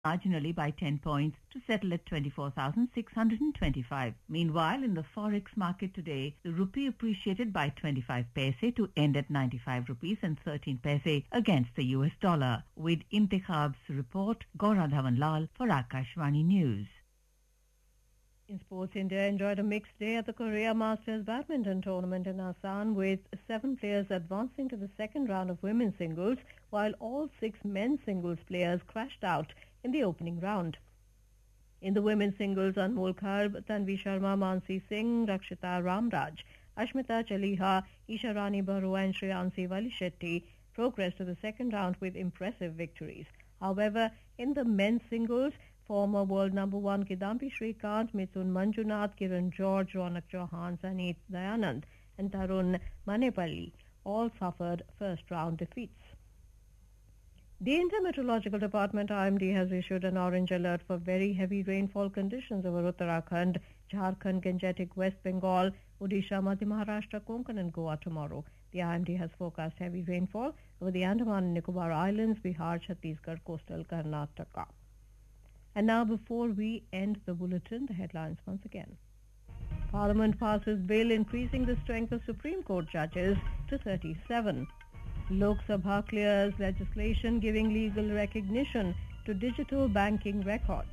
marginally by 10 points to settle at 24,625. Meanwhile, in the forex market today, the rupee appreciated by 25 paise to end at 95 rupees and 13 paise against the US dollar. With Intikhab's report, Gaura Dhawanlal for Akashvani News. In sports, India enjoyed a mixed day at the Korea Masters badminton tournament in Asan, with 7 players advancing to the second round of women's singles, while all 6 men's singles players crashed out in the opening round. In the women's singles, Anmol Kharb, Tanvi Sharma, Mansi Singh, Rakshita Ramraj, Ashmita Chaliha, Isha Rani Barua and Shreyansi Valishetty progressed to the second round with impressive victories. However, in the men's singles, former world number 1 Kidambi Shrikant, Mithun Manjunath, Kiran George, Ronak Chauhan, Saneet Dayanand and Tarun Manepalli all suffered first-round defeats. The India Meteorological Department IMD has issued an orange alert for very heavy rainfall conditions over Uttarakhand, Jharkhand, Gangetic West Bengal, Odisha, Madhya Maharashtra, Konkan and Goa tomorrow. The IMD has forecast heavy rainfall over the Andaman and Nicobar Islands, Bihar, Chhattisgarh, coastal Karnataka. And now, before we end the bulletin, the headlines once again. Parliament passes bill increasing the strength of Supreme Court judges to 37. Lok Sabha clears legislation giving legal recognition to digital banking records.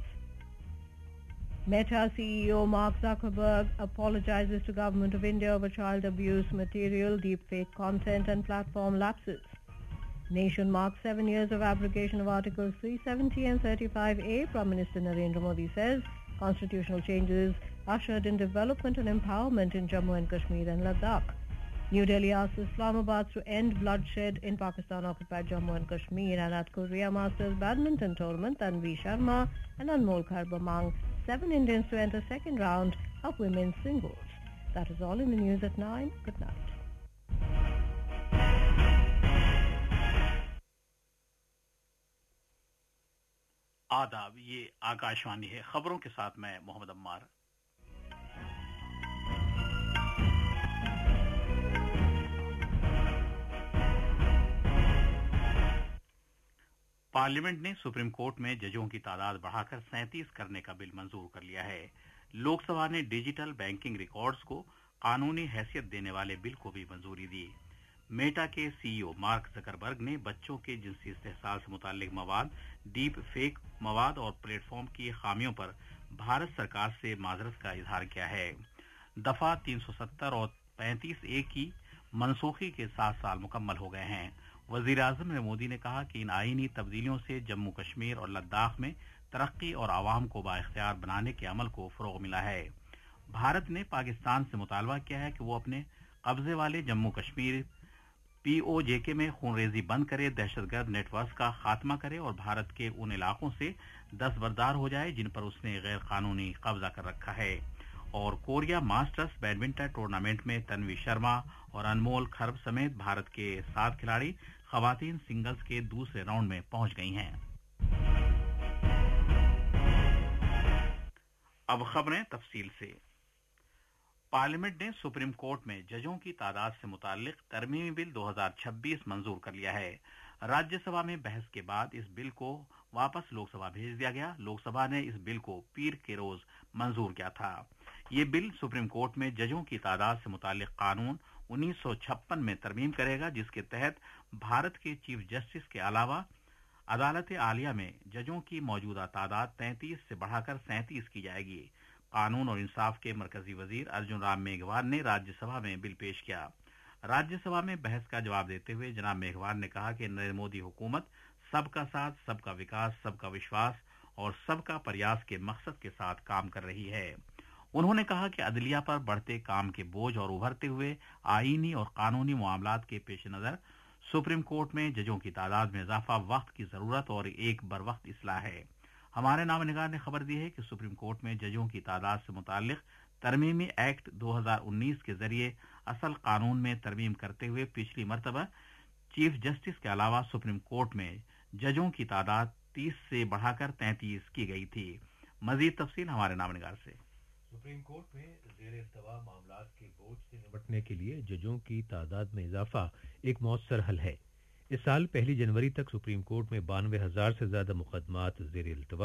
Meta CEO Mark Zuckerberg apologizes to Government of India over child abuse material, deepfake content and platform lapses. Nation marks 7 years of abrogation of Articles 370 and 35A. Prime Minister Narendra Modi says constitutional changes ushered in development and empowerment in Jammu and Kashmir and Ladakh. New Delhi asks Islamabad to end bloodshed in Pakistan-occupied Jammu and Kashmir. And at Korea Masters badminton tournament, Tanvi Sharma and Anmol Kharb among 7 Indians to enter second round of women's singles. That is all in the news at 9. Good night. आदाब, ये आकाशवाणी है। खबरों के साथ मैं Mohammad Ammar. Parliament ने supreme court में जजों की तादाद बढ़ाकर 37 करने का बिल मंजूर कर लिया है। लोकसभा ने डिजिटल बैंकिंग रिकॉर्ड्स को कानूनी हैसियत देने वाले बिल को भी मंजूरी दी। मेटा के सीईओ मार्क जकरबर्ग ने बच्चों के जिनसी इस्तेहसाल से मुताल्लिक मवाद, डीप फेक मवाद और प्लेटफॉर्म की खामियों पर भारत सरकार से माजरत का इजहार किया है। दफा 370 और 35A की मनसूखी के 7 साल मुकम्मल हो गए हैं। वजीर आजम नरेंद्र मोदी ने कहा कि इन आईनी तब्दीलियों से जम्मू कश्मीर और लद्दाख में तरक्की और आवाम को बाइख्तियार बनाने के अमल को फरोग मिला है। भारत ने पाकिस्तान से मुतालबा किया है कि वो अपने कब्जे वाले जम्मू कश्मीर POJK में खूनरेजी बंद करे, दहशतगर्द नेटवर्क का खात्मा करे और भारत के उन इलाकों से दस्तबरदार हो जाए जिन पर उसने गैर कानूनी कब्जा कर रखा है। और कोरिया मास्टर्स बैडमिंटन टूर्नामेंट में तन्वी शर्मा और अनमोल खर्ब समेत भारत के 7 खिलाड़ी खवातीन सिंगल्स के दूसरे राउंड में पहुंच गई हैं। अब खबरें तफसील से। पार्लियामेंट ने सुप्रीम कोर्ट में जजों की तादाद से मुताल्लिक तरमीमी बिल 2026 मंजूर कर लिया है। राज्यसभा में बहस के बाद इस बिल को वापस लोकसभा भेज दिया गया। लोकसभा ने इस बिल को पीर के रोज मंजूर किया था। ये बिल सुप्रीम कोर्ट में जजों की तादाद से मुताल्लिक कानून 1956 में तरमीम करेगा, जिसके तहत भारत के चीफ जस्टिस के अलावा अदालत आलिया में जजों की मौजूदा तादाद 33 से बढ़ाकर 37 की जाएगी। कानून और इंसाफ के मरकजी वजीर अर्जुन राम मेघवाल ने राज्यसभा में बिल पेश किया। राज्यसभा में बहस का जवाब देते हुए जनाब मेघवाल ने कहा कि नरेंद्र मोदी हुकूमत सबका साथ, सबका विकास, सबका विश्वास और सबका प्रयास के मकसद के साथ काम कर रही है। उन्होंने कहा कि अदलिया पर बढ़ते काम के बोझ और उभरते हुए आईनी और कानूनी मामलात के पेश नजर सुप्रीम कोर्ट में जजों की तादाद में इजाफा वक्त की जरूरत और एक बरवक्त इस्लाह है। हमारे नामनिगार ने खबर दी है कि सुप्रीम कोर्ट में जजों की तादाद से मुताल्लिक तरमीमी एक्ट 2019 के जरिए असल कानून में तरमीम करते हुए पिछली मर्तबा चीफ जस्टिस के अलावा सुप्रीम कोर्ट में जजों की तादाद 30 से बढ़ाकर 33 की गई थी। मजीद तफसील हमारे नामनिगार से। सुप्रीम कोर्ट में ज़ेर इल्तवा मामलात के बोझ से निपटने के लिए जजों की तादाद में इजाफा एक मौसर हल है। इस साल 1 जनवरी तक सुप्रीम कोर्ट में 92,000 से ज्यादा मुकदमात ज़ेर इल्तवा